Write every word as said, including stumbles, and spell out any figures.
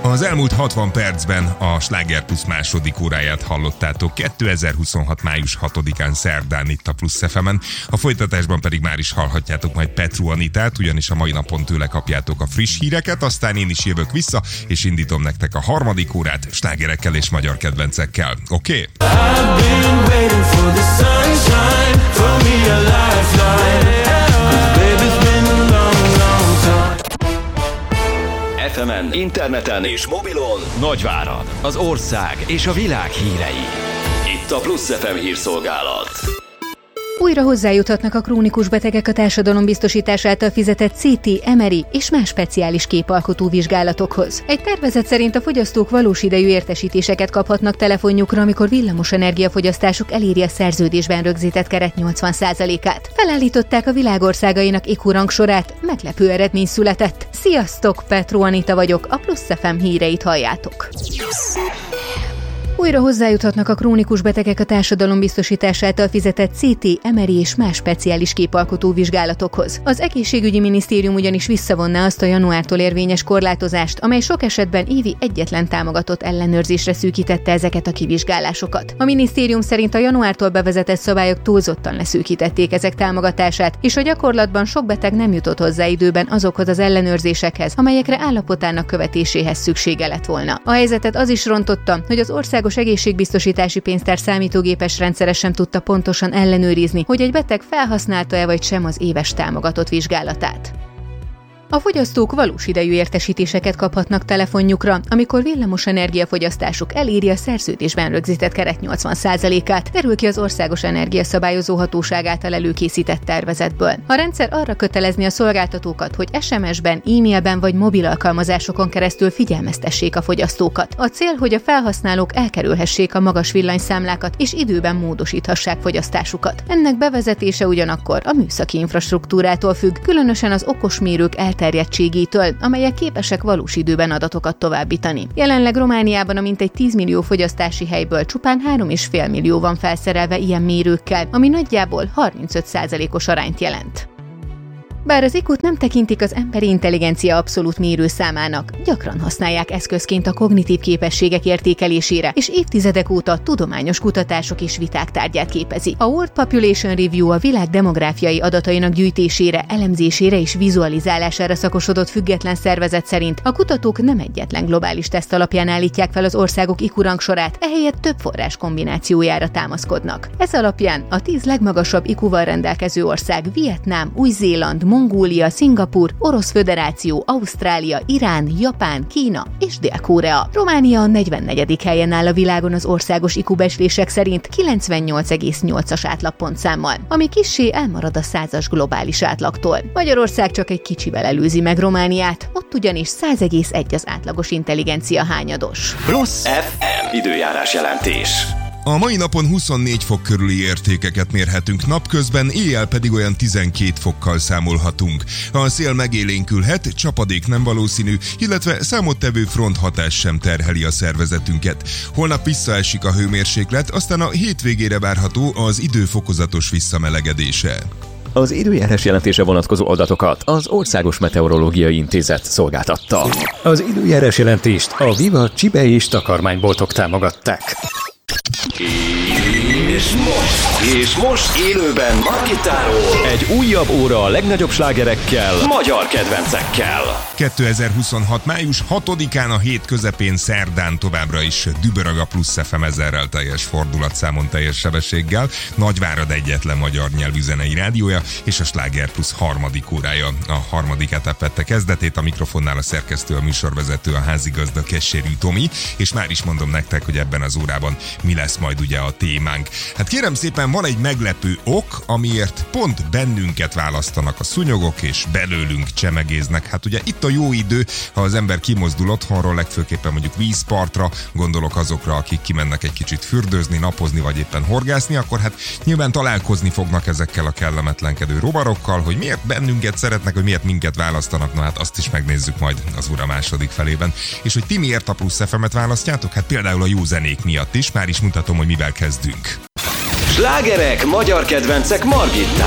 Az elmúlt hatvan percben a Sláger Plusz második óráját hallottátok kétezer-huszonhat. május hatodikán szerdán itt a Plusz ef emen. A folytatásban pedig már is hallhatjátok majd Petru Anitát, ugyanis a mai napon tőle kapjátok a friss híreket, aztán én is jövök vissza, és indítom nektek a harmadik órát slágerekkel és magyar kedvencekkel. Oké? Okay? ef emen, interneten és mobilon Nagyvárad, az ország és a világ hírei. Itt a Plusz ef em hírszolgálat. Újra hozzájuthatnak a krónikus betegek a társadalombiztosítás által fizetett cé té, em er i és más speciális képalkotó vizsgálatokhoz. Egy tervezet szerint a fogyasztók valós idejű értesítéseket kaphatnak telefonjukra, amikor villamosenergia fogyasztásuk eléri a szerződésben rögzített keret nyolcvan százalékát. Felállították a világországainak é kú rangsorát, meglepő eredmény született. Sziasztok, Petru Anita vagyok, a Plusz ef em híreit halljátok. Újra hozzájuthatnak a krónikus betegek a társadalombiztosítás által fizetett cé té, em er i és más speciális képalkotó vizsgálatokhoz. Az egészségügyi minisztérium ugyanis visszavonná azt a januártól érvényes korlátozást, amely sok esetben évi egyetlen támogatott ellenőrzésre szűkítette ezeket a kivizsgálásokat. A minisztérium szerint a januártól bevezetett szabályok túlzottan leszűkítették ezek támogatását, és a gyakorlatban sok beteg nem jutott hozzá időben azokhoz az ellenőrzésekhez, amelyekre állapotának követéséhez szüksége lett volna. A helyzetet az is rontotta, hogy az országos egészségbiztosítási pénztár számítógépes rendszere sem tudta pontosan ellenőrizni, hogy egy beteg felhasználta-e vagy sem az éves támogatott vizsgálatát. A fogyasztók valós idejű értesítéseket kaphatnak telefonjukra, amikor villamos energiafogyasztásuk eléri a szerződésben rögzített keret nyolcvan százalékát, derül ki az Országos Energiaszabályozó Hatóság által előkészített tervezetből. A rendszer arra kötelezni a szolgáltatókat, hogy es em es-ben, e-mailben vagy mobil alkalmazásokon keresztül figyelmeztessék a fogyasztókat. A cél, hogy a felhasználók elkerülhessék a magas villanyszámlákat és időben módosíthassák fogyasztásukat. Ennek bevezetése ugyanakkor a műszaki infrastruktúrától függ, különösen az okosmérők elterjedtségétől, amelyek képesek valós időben adatokat továbbítani. Jelenleg Romániában a mintegy tíz millió fogyasztási helyből csupán három egész öt millió van felszerelve ilyen mérőkkel, ami nagyjából harmincöt százalékos arányt jelent. Bár az é kút nem tekintik az emberi intelligencia abszolút mérőszámának, gyakran használják eszközként a kognitív képességek értékelésére, és évtizedek óta tudományos kutatások és viták tárgyát képezi. A World Population Review a világ demográfiai adatainak gyűjtésére, elemzésére és vizualizálására szakosodott független szervezet szerint a kutatók nem egyetlen globális teszt alapján állítják fel az országok é kú rangsorát, ehelyett több forrás kombinációjára támaszkodnak. Ez alapján a tíz legmagasabb é kúval rendelkező ország Vietnám, Új-Zéland, Mongólia, Szingapúr, Orosz Föderáció, Ausztrália, Irán, Japán, Kína és Dél-Korea. Románia a negyvennegyedik helyen áll a világon az országos é kú-becslések szerint kilencvennyolc egész nyolcas átlagpontszámmal, ami kissé elmarad a százas globális átlagtól. Magyarország csak egy kicsivel előzi meg Romániát, ott ugyanis száz egész egy az átlagos intelligencia hányados. Plusz ef em időjárás jelentés. A mai napon huszonnégy fok körüli értékeket mérhetünk, napközben éjjel pedig olyan tizenkét fokkal számolhatunk. A szél megélénkülhet, csapadék nem valószínű, illetve számottevő fronthatás sem terheli a szervezetünket. Holnap visszaesik a hőmérséklet, aztán a hétvégére várható az idő fokozatos visszamelegedése. Az időjárás jelentése vonatkozó adatokat az Országos Meteorológiai Intézet szolgáltatta. Az időjárás jelentést a Viva Csibe és takarmányboltok támogatták. És most, és most élőben Margittáról egy újabb óra a legnagyobb slágerekkel, magyar kedvencekkel. kétezer-huszonhat. május hatodikán a hét közepén szerdán továbbra is dübörög a Plusz ef em ezerrel teljes fordulatszámon, teljes sebességgel. Nagyvárad egyetlen magyar nyelvű zenei rádiója, és a Sláger Plusz harmadik órája. A harmadik etapette kezdetét, a mikrofonnál a szerkesztő, a műsorvezető, a házigazda Kessérű Tomi, és már is mondom nektek, hogy ebben az órában mi lesz majd ugye a témánk. Hát kérem szépen, van egy meglepő ok, amiért pont bennünket választanak a szúnyogok, és belőlünk csemegéznek. Hát ugye itt a jó idő, ha az ember kimozdul otthonról, legfőképpen mondjuk vízpartra, gondolok azokra, akik kimennek egy kicsit fürdőzni, napozni, vagy éppen horgászni, akkor hát nyilván találkozni fognak ezekkel a kellemetlenkedő rovarokkal, hogy miért bennünket szeretnek, hogy miért minket választanak, na hát azt is megnézzük majd az óra második felében. És hogy ti miért a Plusz ef emet választjátok? Hát például a jó zenék miatt is, már is mutatom, hogy mivel kezdünk. Slágerek, magyar kedvencek Margittán.